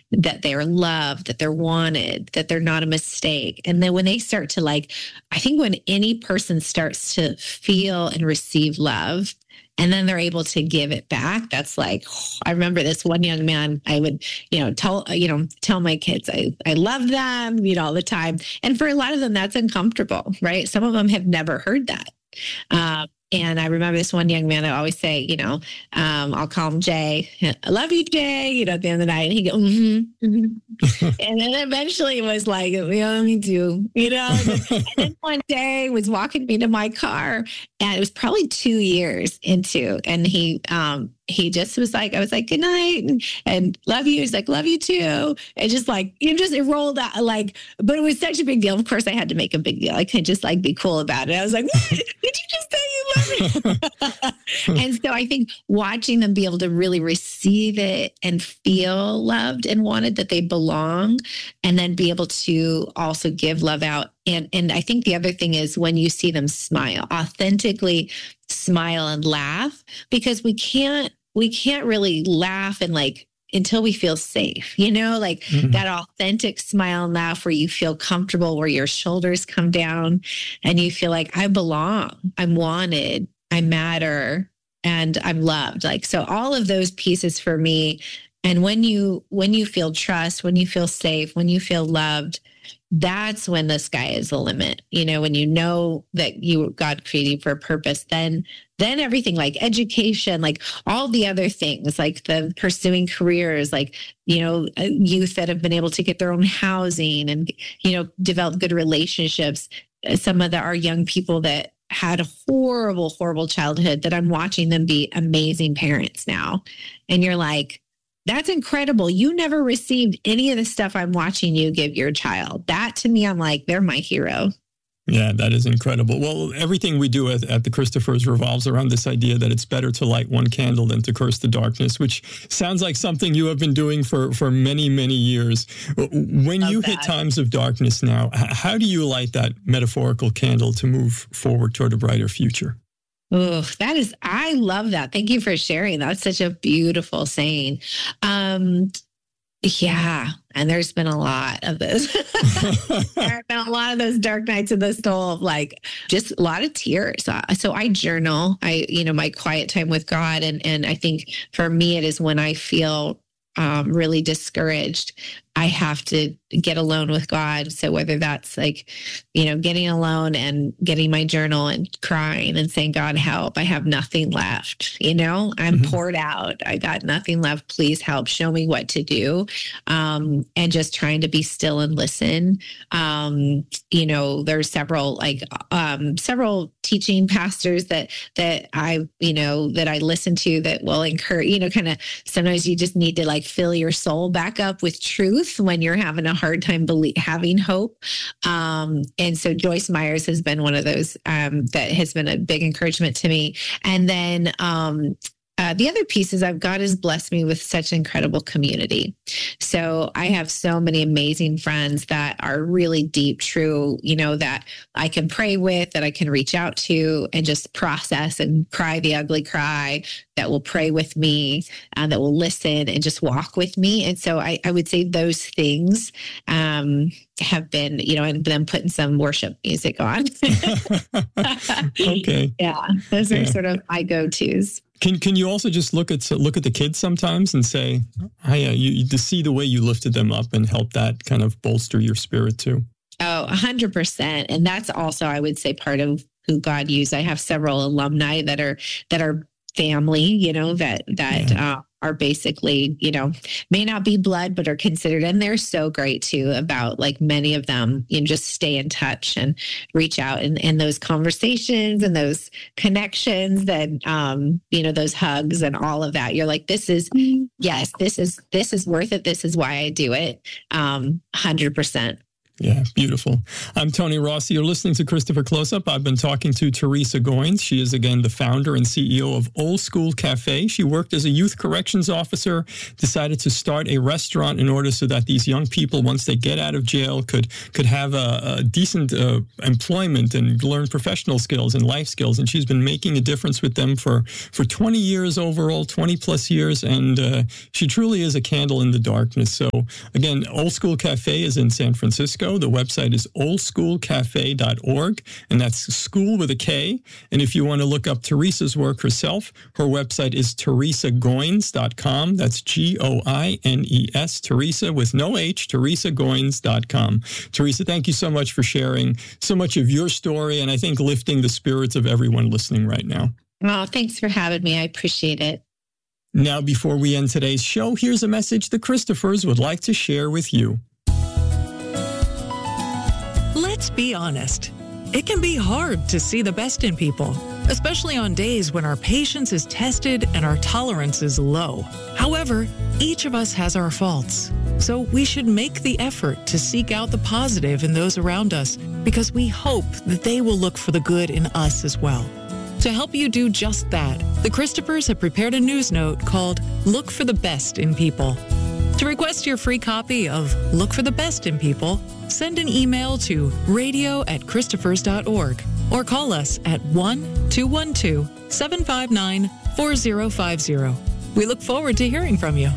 that they're loved, that they're wanted, that they're not a mistake. And then when they start to I think when any person starts to feel and receive love, and then they're able to give it back. That's I remember this one young man, I would, tell my kids, I love them, all the time. And for a lot of them, that's uncomfortable, right? Some of them have never heard that. And I remember this one young man, I always say, I'll call him Jay. I love you, Jay, at the end of the night. And he'd go, And then eventually it was me too, And then one day was walking me to my car, and it was probably 2 years into, and he just was I was like, good night, and love you. He's like, love you too. And just it rolled out but it was such a big deal. Of course I had to make a big deal. I couldn't just be cool about it. I was like, what? Did you just say you love me? And so I think watching them be able to really receive it and feel loved and wanted, that they belong, and then be able to also give love out. And I think the other thing is when you see them smile, authentically smile and laugh, because we can't really laugh and until we feel safe, that authentic smile and laugh where you feel comfortable, where your shoulders come down and you feel like I belong, I'm wanted, I matter, and I'm loved. So all of those pieces for me. And when you feel trust, when you feel safe, when you feel loved, that's when the sky is the limit. When you know that God created you for a purpose, then everything education, all the other things, the pursuing careers, youth that have been able to get their own housing and, develop good relationships. Some of our young people that had a horrible, horrible childhood, that I'm watching them be amazing parents now. And you're like, that's incredible. You never received any of the stuff I'm watching you give your child. That to me, I'm like, they're my hero. Yeah, that is incredible. Well, everything we do at the Christophers revolves around this idea that it's better to light one candle than to curse the darkness, which sounds like something you have been doing for many, many years. When you hit times of darkness now, how do you light that metaphorical candle to move forward toward a brighter future? Oh, I love that. Thank you for sharing. That's such a beautiful saying. Yeah. And there's been a lot of this. There have been a lot of those dark nights in the soul of just a lot of tears. So I journal, my quiet time with God. And I think for me, it is when I feel really discouraged, I have to get alone with God. So whether that's getting alone and getting my journal and crying and saying, God, help, I have nothing left. I'm poured out. I got nothing left. Please help. Show me what to do. And just trying to be still and listen. There's several teaching pastors that I listen to that will encourage, kind of sometimes you just need to fill your soul back up with truth when you're having a hard time having hope. And so Joyce Myers has been one of those that has been a big encouragement to me. And then the other piece is God has blessed me with such incredible community. So I have so many amazing friends that are really deep, true, that I can pray with, that I can reach out to and just process and cry the ugly cry, that will pray with me, that will listen and just walk with me. And so I would say those things have been, and then putting some worship music on. Okay. Yeah. Those are sort of my go-tos. Can you also just look at the kids sometimes and say, to see the way you lifted them up and help that kind of bolster your spirit too? Oh, 100%. And that's also, I would say, part of who God used. I have several alumni that are family, that are basically, may not be blood, but are considered. And they're so great too about many of them, just stay in touch and reach out and those conversations and those connections that, those hugs and all of that. You're like, this is worth it. This is why I do it. 100%. Yeah, beautiful. I'm Tony Rossi. You're listening to Christopher Close-Up. I've been talking to Teresa Goins. She is, again, the founder and CEO of Old School Cafe. She worked as a youth corrections officer, decided to start a restaurant in order so that these young people, once they get out of jail, could have a decent employment and learn professional skills and life skills. And she's been making a difference with them for 20 years overall, 20 plus years. And she truly is a candle in the darkness. So, again, Old School Cafe is in San Francisco. The website is oldschoolcafe.org, and that's school with a K. And if you want to look up Teresa's work herself, her website is teresagoins.com. That's Goines, Teresa with no H, teresagoins.com. Teresa, thank you so much for sharing so much of your story, and I think lifting the spirits of everyone listening right now. Oh, thanks for having me. I appreciate it. Now, before we end today's show, here's a message the Christophers would like to share with you. Let's be honest. It can be hard to see the best in people, especially on days when our patience is tested and our tolerance is low. However, each of us has our faults, so we should make the effort to seek out the positive in those around us because we hope that they will look for the good in us as well. To help you do just that, the Christophers have prepared a news note called Look for the Best in People. To request your free copy of Look for the Best in People, send an email to radio@christophers.org or call us at 1-212-759-4050. We look forward to hearing from you.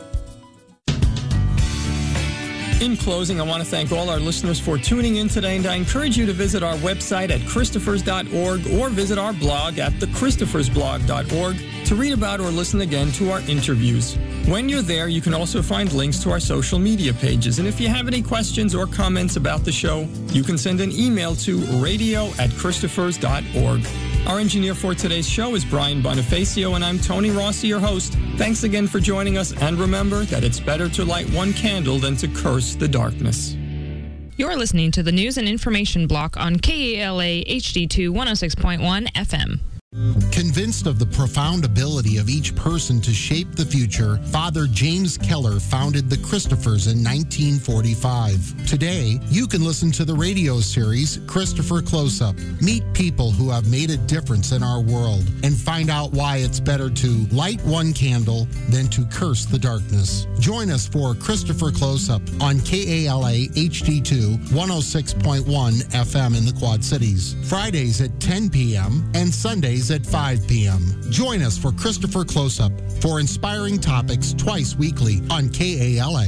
In closing, I want to thank all our listeners for tuning in today, and I encourage you to visit our website at christophers.org or visit our blog at thechristophersblog.org to read about or listen again to our interviews. When you're there, you can also find links to our social media pages. And if you have any questions or comments about the show, you can send an email to radio@christophers.org. Our engineer for today's show is Brian Bonifacio, and I'm Tony Rossi, your host. Thanks again for joining us, and remember that it's better to light one candle than to curse the darkness. You're listening to the News and Information Block on KALA HD2 106.1 FM. Convinced of the profound ability of each person to shape the future, Father James Keller founded the Christophers in 1945. Today, you can listen to the radio series Christopher Close-Up. Meet people who have made a difference in our world and find out why it's better to light one candle than to curse the darkness. Join us for Christopher Close-Up on KALA HD2 106.1 FM in the Quad Cities, Fridays at 10 p.m. and Sundays at 5 p.m. Join us for Christopher Close-Up for inspiring topics twice weekly on KALA.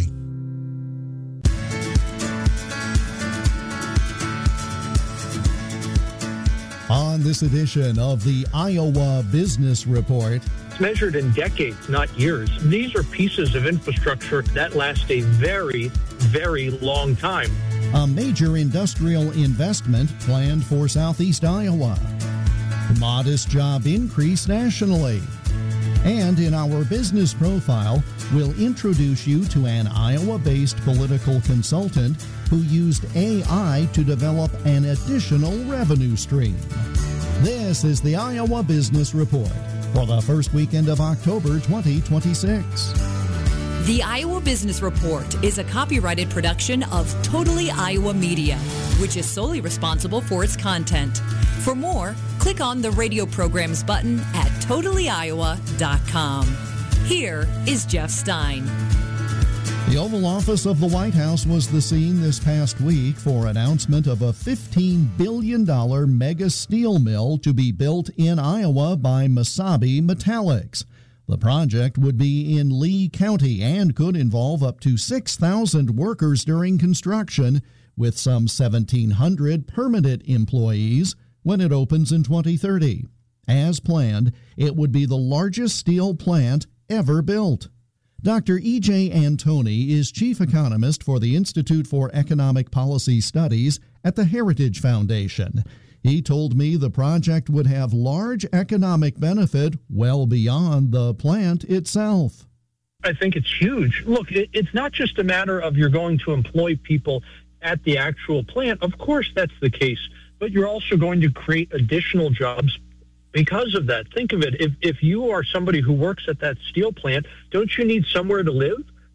On this edition of the Iowa Business Report, it's measured in decades, not years. These are pieces of infrastructure that last a very, very long time. A major industrial investment planned for Southeast Iowa. Modest job increase nationally. And in our business profile, we'll introduce you to an Iowa-based political consultant who used AI to develop an additional revenue stream. This is the Iowa Business Report for the first weekend of October 2026. The Iowa Business Report is a copyrighted production of Totally Iowa Media, which is solely responsible for its content. For more, click on the radio programs button at totallyiowa.com. Here is Jeff Stein. The Oval Office of the White House was the scene this past week for announcement of a $15 billion mega steel mill to be built in Iowa by Mesabi Metallics. The project would be in Lee County and could involve up to 6,000 workers during construction, with some 1,700 permanent employees when it opens in 2030. As planned, it would be the largest steel plant ever built. Dr. E.J. Antoni is chief economist for the Institute for Economic Policy Studies at the Heritage Foundation. He told me the project would have large economic benefit well beyond the plant itself. I think it's huge. Look, it's not just a matter of you're going to employ people at the actual plant. Of course, that's the case. But you're also going to create additional jobs because of that. Think of it. If you are somebody who works at that steel plant, don't you need somewhere to live?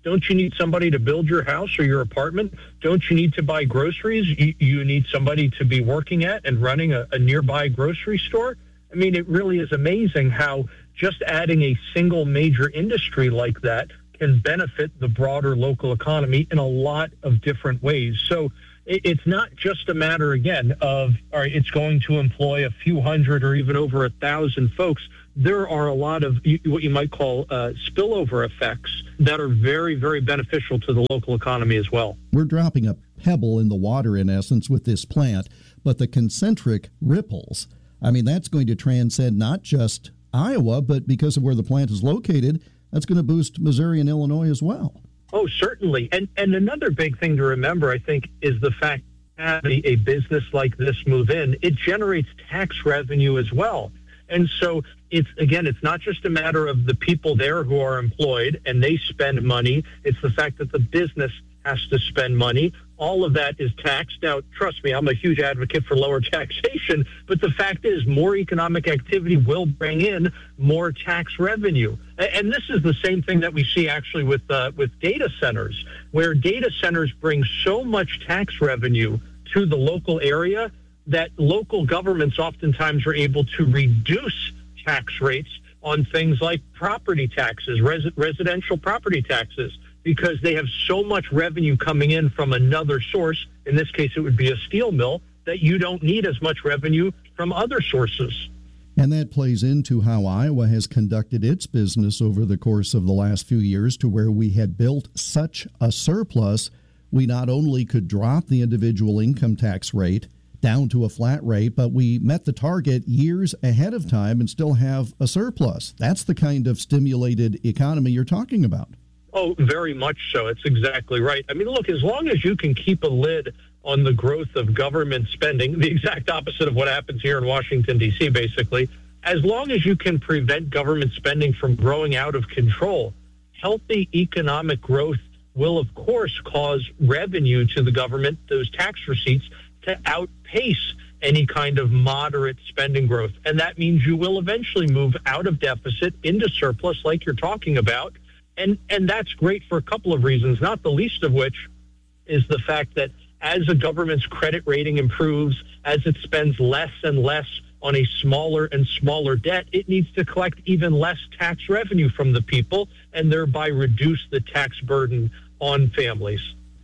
Don't you need somebody to build your house or your apartment? Don't you need to buy groceries? You need somebody to be working at and running a nearby grocery store? I mean, it really is amazing how just adding a single major industry like that can benefit the broader local economy in a lot of different ways. So it's not just a matter, again, of, all right, it's going to employ a few hundred or even over 1,000 folks. There are a lot of what you might call spillover effects that are very, very beneficial to the local economy as well. We're dropping a pebble in the water, in essence, with this plant, but the concentric ripples, I mean, that's going to transcend not just Iowa, but because of where the plant is located, that's going to boost Missouri and Illinois as well. Oh, certainly. And another big thing to remember, I think, is the fact that a business like this move in, it generates tax revenue as well. And so it's not just a matter of the people there who are employed and they spend money. It's the fact that the business has to spend money. All of that is taxed. Now, trust me, I'm a huge advocate for lower taxation, but the fact is more economic activity will bring in more tax revenue. And this is the same thing that we see actually with data centers, where data centers bring so much tax revenue to the local area that local governments oftentimes are able to reduce tax rates on things like property taxes, residential property taxes, because they have so much revenue coming in from another source. In this case, it would be a steel mill, that you don't need as much revenue from other sources. And that plays into how Iowa has conducted its business over the course of the last few years, to where we had built such a surplus, we not only could drop the individual income tax rate down to a flat rate, but we met the target years ahead of time and still have a surplus. That's the kind of stimulated economy you're talking about. Oh, very much so. It's exactly right. I mean, look, as long as you can keep a lid on the growth of government spending, the exact opposite of what happens here in Washington, D.C., basically, as long as you can prevent government spending from growing out of control, healthy economic growth will, of course, cause revenue to the government, those tax receipts, to outpace any kind of moderate spending growth. And that means you will eventually move out of deficit into surplus like you're talking about. And that's great for a couple of reasons, not the least of which is the fact that as a government's credit rating improves, as it spends less and less on a smaller and smaller debt, it needs to collect even less tax revenue from the people and thereby reduce the tax burden on families.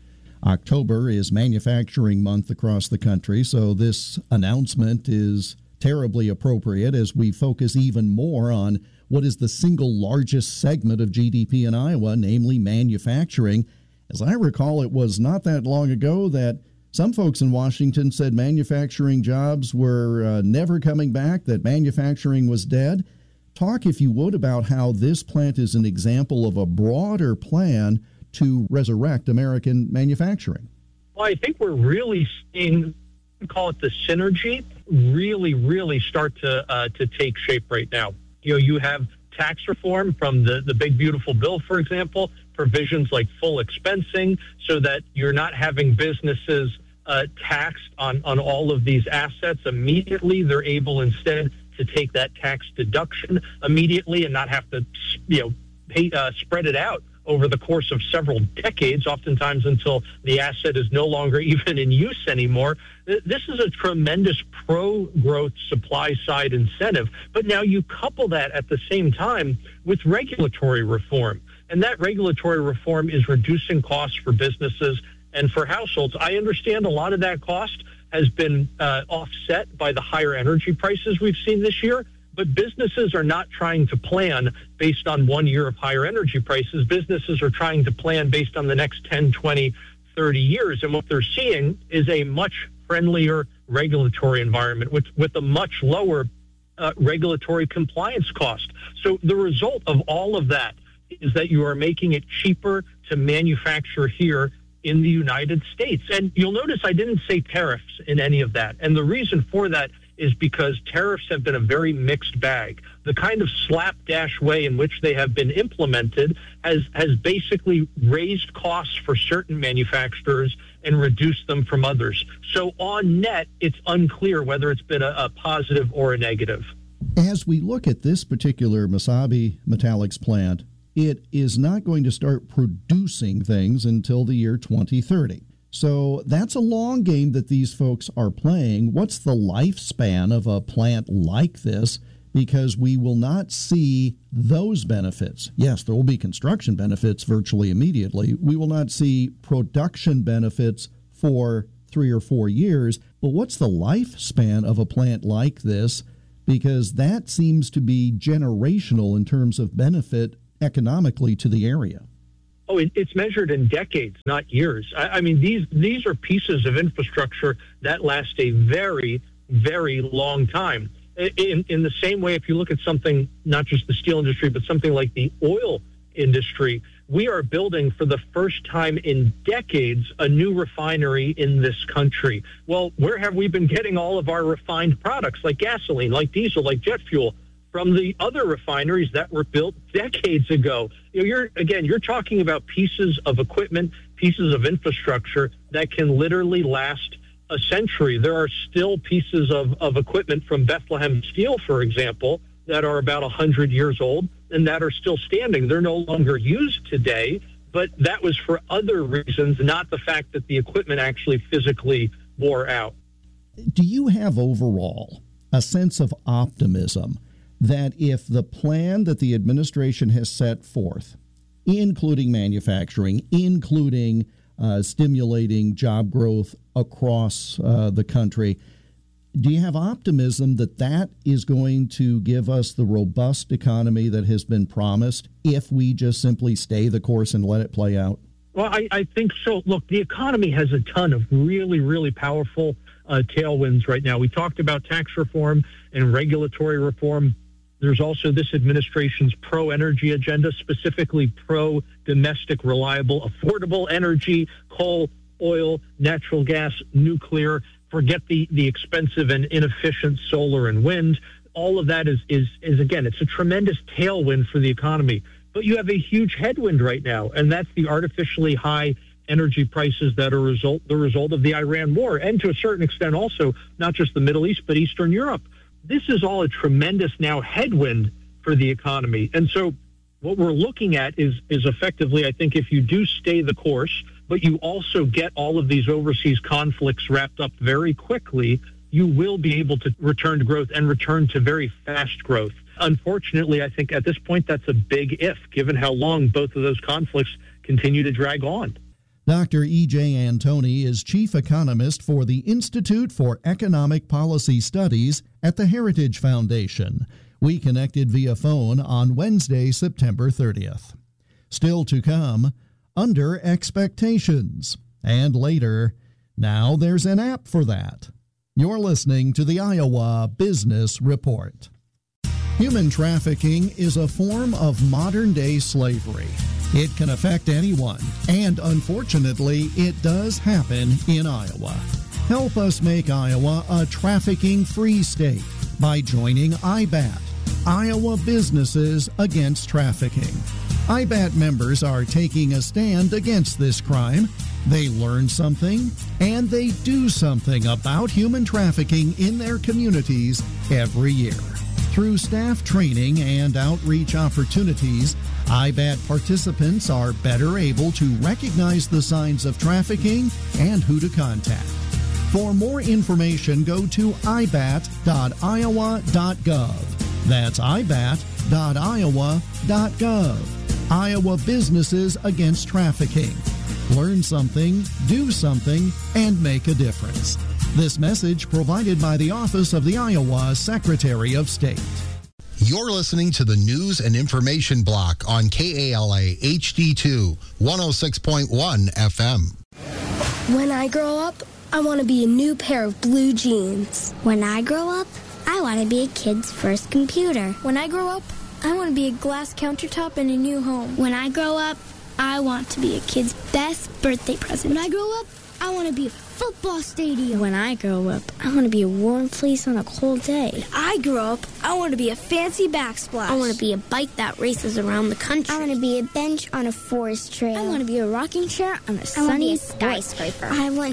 October is manufacturing month across the country, so this announcement is terribly appropriate as we focus even more on what is the single largest segment of GDP in Iowa, namely manufacturing. As I recall, it was not that long ago that some folks in Washington said manufacturing jobs were never coming back, that manufacturing was dead. Talk, if you would, about how this plant is an example of a broader plan to resurrect American manufacturing. Well, I think we're really seeing, call it the synergy, really start to take shape right now. You know, you have tax reform from the big, beautiful bill, for example, provisions like full expensing so that you're not having businesses taxed on all of these assets immediately. They're able instead to take that tax deduction immediately and not have to, pay, spread it out over the course of several decades, oftentimes until the asset is no longer even in use anymore. This is a tremendous pro-growth supply-side incentive. But now you couple that at the same time with regulatory reform. And that regulatory reform is reducing costs for businesses and for households. I understand a lot of that cost has been offset by the higher energy prices we've seen this year. But businesses are not trying to plan based on 1 year of higher energy prices. Businesses are trying to plan based on the next 10, 20, 30 years. And what they're seeing is a much friendlier regulatory environment with a much lower regulatory compliance cost. So the result of all of that is that you are making it cheaper to manufacture here in the United States. And you'll notice I didn't say tariffs in any of that. And the reason for that is because tariffs have been a very mixed bag. The kind of slapdash way in which they have been implemented has basically raised costs for certain manufacturers and reduced them from others. So on net, it's unclear whether it's been a positive or a negative. As we look at this particular Mesabi Metallics plant, it is not going to start producing things until the year 2030. So that's a long game that these folks are playing. What's the lifespan of a plant like this? Because we will not see those benefits. Yes, there will be construction benefits virtually immediately. We will not see production benefits for 3 or 4 years. But what's the lifespan of a plant like this? Because that seems to be generational in terms of benefit economically to the area. Oh, it's measured in decades, not years. I mean, these are pieces of infrastructure that last a very, very long time. In the same way, if you look at something, not just the steel industry, but something like the oil industry, we are building for the first time in decades a new refinery in this country. Well, where have we been getting all of our refined products like gasoline, like diesel, like jet fuel? From the other refineries that were built decades ago. You're talking about pieces of equipment, pieces of infrastructure that can literally last a century. There are still pieces of equipment from Bethlehem Steel, for example, that are about 100 years old and that are still standing. They're no longer used today, but that was for other reasons, not the fact that the equipment actually physically wore out. Do you have overall a sense of optimism that if the plan that the administration has set forth, including manufacturing, including stimulating job growth across the country, do you have optimism that that is going to give us the robust economy that has been promised if we just simply stay the course and let it play out? Well, I think so. Look, the economy has a ton of really, really powerful tailwinds right now. We talked about tax reform and regulatory reform. There's also this administration's pro-energy agenda, specifically pro-domestic, reliable, affordable energy, coal, oil, natural gas, nuclear. Forget the expensive and inefficient solar and wind. All of that is again, it's a tremendous tailwind for the economy. But you have a huge headwind right now, and that's the artificially high energy prices that are the result of the Iran war, and to a certain extent also not just the Middle East, but Eastern Europe. This is all a tremendous now headwind for the economy. And so what we're looking at is effectively, I think, if you do stay the course, but you also get all of these overseas conflicts wrapped up very quickly, you will be able to return to growth and return to very fast growth. Unfortunately, I think at this point, that's a big if, given how long both of those conflicts continue to drag on. Dr. E.J. Antoni is chief economist for the Institute for Economic Policy Studies at the Heritage Foundation. We connected via phone on Wednesday, September 30th. Still to come, Under Expectations. And later, now there's an app for that. You're listening to the Iowa Business Report. Human trafficking is a form of modern-day slavery. It can affect anyone, and unfortunately, it does happen in Iowa. Help us make Iowa a trafficking-free state by joining IBAT, Iowa Businesses Against Trafficking. IBAT members are taking a stand against this crime. They learn something, and they do something about human trafficking in their communities every year. Through staff training and outreach opportunities, IBAT participants are better able to recognize the signs of trafficking and who to contact. For more information, go to ibat.iowa.gov. That's ibat.iowa.gov. Iowa Businesses Against Trafficking. Learn something, do something, and make a difference. This message provided by the Office of the Iowa Secretary of State. You're listening to the News and Information Block on KALA HD2 106.1 FM. When I grow up, I want to be a new pair of blue jeans. When I grow up, I want to be a kid's first computer. When I grow up, I want to be a glass countertop in a new home. When I grow up, I want to be a kid's best birthday present. When I grow up, I want to be a football stadium. When I grow up, I want to be a warm fleece on a cold day. When I grow up, I want to be a fancy backsplash. I want to be a bike that races around the country. I want to be a bench on a forest trail. I want to be a rocking chair on a sunny skyscraper.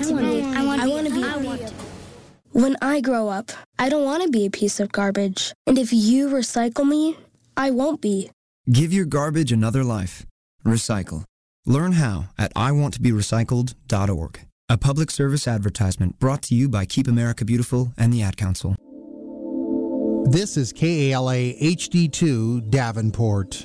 When I grow up, I don't want to be a piece of garbage. And if you recycle me, I won't be. Give your garbage another life. Recycle. Learn how at iwanttoberecycled.org. A public service advertisement brought to you by Keep America Beautiful and the Ad Council. This is KALA HD2 Davenport.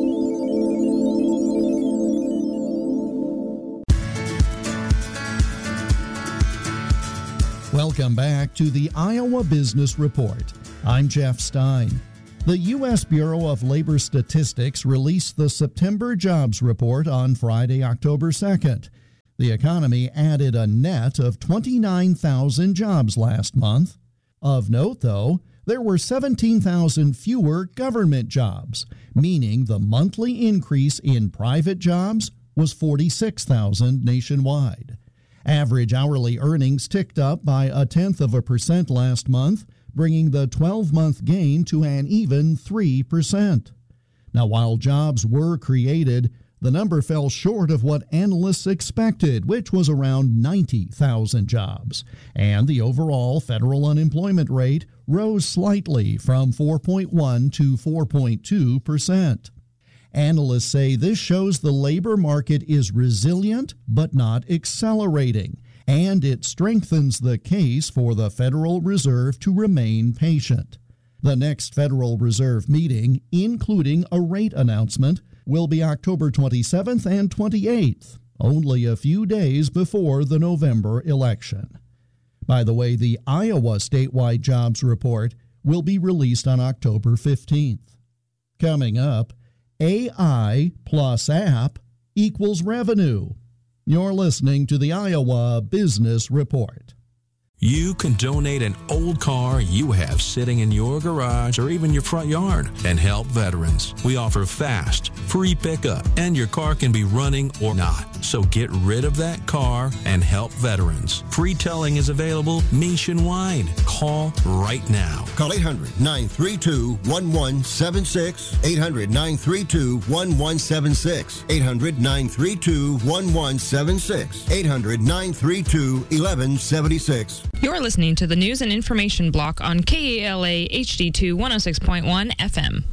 Welcome back to the Iowa Business Report. I'm Jeff Stein. The U.S. Bureau of Labor Statistics released the September jobs report on Friday, October 2nd. The economy added a net of 29,000 jobs last month. Of note, though, there were 17,000 fewer government jobs, meaning the monthly increase in private jobs was 46,000 nationwide. Average hourly earnings ticked up by 0.1% last month, bringing the 12-month gain to an even 3%. Now, while jobs were created, the number fell short of what analysts expected, which was around 90,000 jobs. And the overall federal unemployment rate rose slightly from 4.1 to 4.2%. Analysts say this shows the labor market is resilient but not accelerating, and it strengthens the case for the Federal Reserve to remain patient. The next Federal Reserve meeting, including a rate announcement, will be October 27th and 28th, only a few days before the November election. By the way, the Iowa statewide jobs report will be released on October 15th. Coming up, AI plus app equals revenue. You're listening to the Iowa Business Report. You can donate an old car you have sitting in your garage or even your front yard and help veterans. We offer fast, free pickup, and your car can be running or not. So get rid of that car and help veterans. Free towing is available nationwide. Call right now. Call 800-932-1176. 800-932-1176. 800-932-1176. 800-932-1176. You're listening to the News and Information Block on KALA HD2 106.1 FM.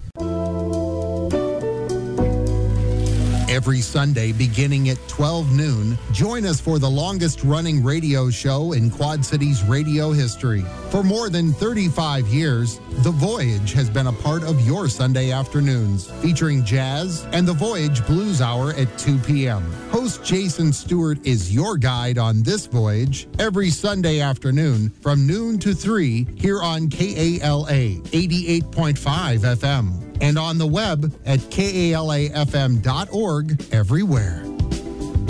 Every Sunday beginning at 12 noon, join us for the longest-running radio show in Quad Cities radio history. For more than 35 years, The Voyage has been a part of your Sunday afternoons, featuring jazz and The Voyage Blues Hour at 2 p.m. Host Jason Stewart is your guide on this voyage every Sunday afternoon from noon to 3 here on KALA 88.5 FM and on the web at kalafm.org everywhere.